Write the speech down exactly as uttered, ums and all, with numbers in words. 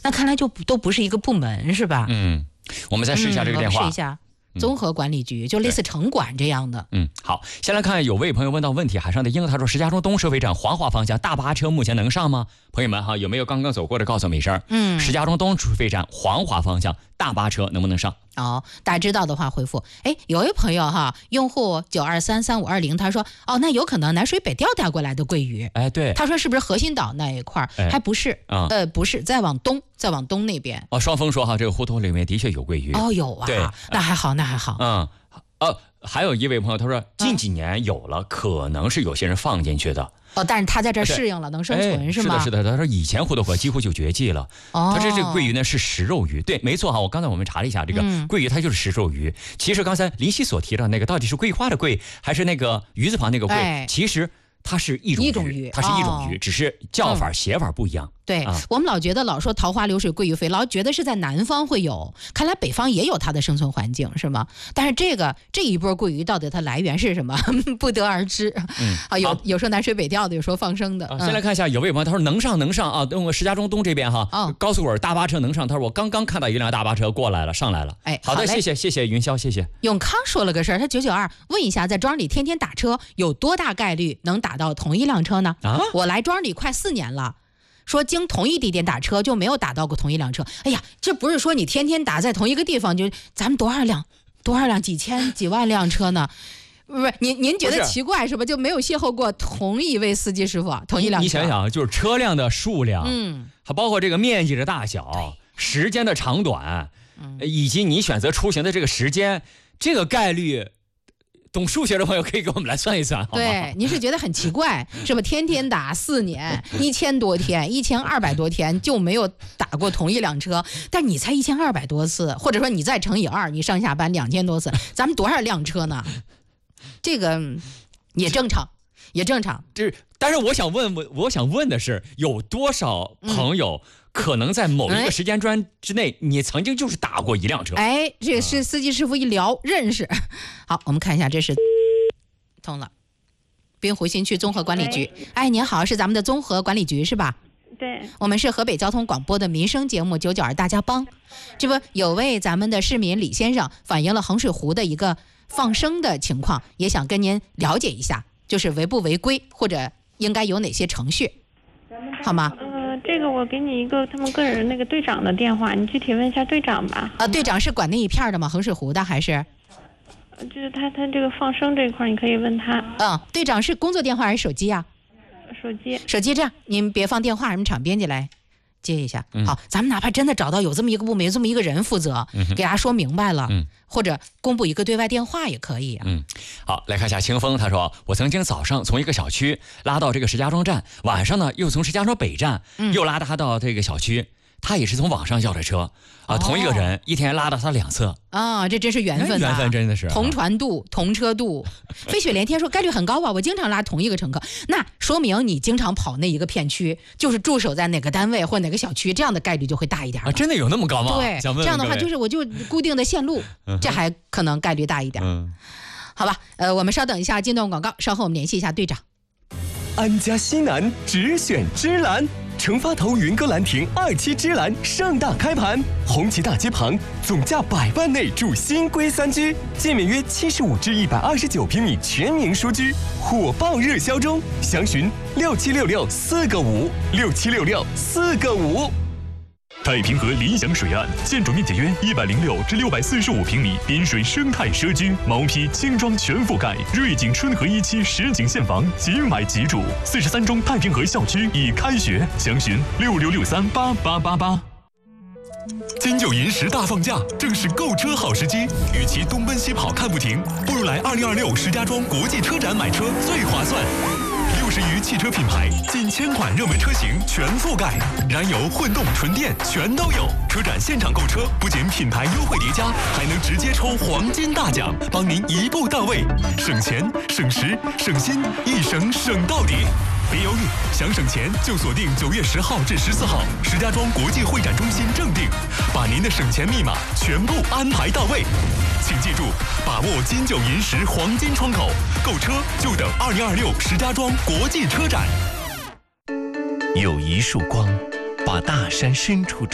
那看来就都不是一个部门是吧？ 嗯，我们再试一下这个电话。 嗯、试一下。综合管理局就类似城管这样的。 嗯，好，先来看有位朋友问到问题，海上的鹰，他说石家庄东收费站黄骅方向大巴车目前能上吗？朋友们哈，有没有刚刚走过的告诉我们一声？嗯，石家庄东收费站黄骅方向大巴车能不能上？ 哦，大家知道的话回复。哎，有位朋友哈，用户九二三三五二零，他说哦，那有可能南水北调带过来的桂鱼。 哎，对， 他说是不是核心岛那一块儿？ 哎、 还不是啊、嗯，呃，不是，再往东，再往东那边。 哦，双峰说哈，这个胡同里面的确有桂鱼。 哦，有啊， 对， 那还好，那还好。 嗯。呃，还有一位朋友他说近几年有了、嗯、可能是有些人放进去的哦，但是他在这适应了能生存、哎、是吗？ 是的是的，他说以前胡头河几乎就绝迹了。哦，他说这个桂鱼呢是食肉鱼，对，没错哈，我刚才我们查了一下，这个桂鱼它就是食肉鱼、嗯、其实刚才林夕所提到那个到底是桂花的桂还是那个鱼字旁那个桂、哎、其实它是一种鱼， 一种鱼， 它是一种鱼、哦、只是叫法、嗯、写法不一样。 对、啊、我们老觉得老说桃花流水鳜鱼肥，老觉得是在南方会有，看来北方也有它的生存环境是吗？但是这个这一波鳜鱼到底它来源是什么不得而知。嗯，啊，有有时候南水北调的，有时候放生的、 啊、先来看一下有位朋友他说能上能上啊，我石家庄东这边哈、哦、高速口大巴车能上，他说我刚刚看到一辆大巴车过来了上来了。哎，好的，谢谢谢谢云霄，谢谢。 永康说了个事儿，他九九二问一下，在庄里天天打车有多大概率能打到同一辆车呢？啊，我来庄里快四年了，说经同一地点打车就没有打到过同一辆车。哎呀，这不是说你天天打在同一个地方就咱们多少辆多少辆几千几万辆车呢？不是您您觉得奇怪是吧？就没有邂逅过同一位司机师傅同一辆车？ 你想想，就是车辆的数量，嗯，还包括这个面积的大小、时间的长短，嗯，以及你选择出行的这个时间，这个概率。懂数学的朋友可以给我们来算一算，好吗？ 对，您是觉得很奇怪是吧？天天打四年，一千多天，一千二百多天就没有打过同一辆车，但你才一千二百多次，或者说你再乘以二，你上下班两千多次，咱们多少辆车呢？这个也正常，也正常。 这，但是我想问，我我想问的是，有多少朋友？嗯可能在某一个时间段之内、哎，你曾经就是打过一辆车。 哎，这是司机师傅一聊、嗯、认识。好，我们看一下，这是通了。滨湖新区综合管理局。哎，您好，是咱们的综合管理局是吧？ 对。 我们是河北交通广播的民生节目九九二大家帮。这不有位咱们的市民李先生反映了衡水湖的一个放生的情况，也想跟您了解一下，就是违不违规，或者应该有哪些程序，好吗？ 这个我给你一个他们个人那个队长的电话，你具体问一下队长吧。 啊，队长是管那一片的吗？衡水湖的还是？ 就是他他这个放生这一块，你可以问他。 嗯，队长是工作电话还是手机啊？ 手机。手机这样，您别放电话，什么场编辑来接一下。嗯、好，咱们哪怕真的找到有这么一个部门，有这么一个人负责，嗯、给大家说明白了，嗯，或者公布一个对外电话也可以啊。 嗯，好，来看一下清风，他说我曾经早上从一个小区拉到这个石家庄站，晚上呢又从石家庄北站、嗯、又拉他到这个小区，他也是从网上叫的车啊、哦，同一个人一天拉到他两次啊，这真是缘分、啊， 缘分真的是同船渡、同车渡。飞雪连天说概率很高啊，我经常拉同一个乘客，那说明你经常跑那一个片区，就是驻守在哪个单位或哪个小区，这样的概率就会大一点啊。真的有那么高吗？ 对， 想问问这样的话就是我就固定的线路，这还可能概率大一点。嗯，好吧，呃，我们稍等一下，进段广告，稍后我们联系一下队长。 安家西南只选芝兰，成发头云歌兰亭二期芝兰盛大开盘，红旗大街旁，总价百万内住新规三居，建面约七十五至一百二十九平米全民书居，火爆热销中，详询六七六六四个五六七六六四个五。太平河理想水岸，建筑面积约一百零六至六百四十五平米，滨水生态社区，毛坯轻装全覆盖，瑞景春和一期实景现房，即买即住。四十三中太平河校区已开学，详询六六六三八八八八。金九银十大放假，正是购车好时机。与其东奔西跑看不停，不如来二零二六石家庄国际车展买车最划算。六十余汽车品牌，近千款热门车型全覆盖，燃油、混动、纯电全都有。车展现场购车，不仅品牌优惠叠加，还能直接抽黄金大奖，帮您一步到位，省钱、省时、省心，一省省到底。别犹豫，想省钱就锁定九月十号至十四号，石家庄国际会展中心正定，把您的省钱密码全部安排到位。请记住，把握金九银十黄金窗口，购车就等二零二六石家庄国际车展。有一束光，把大山深处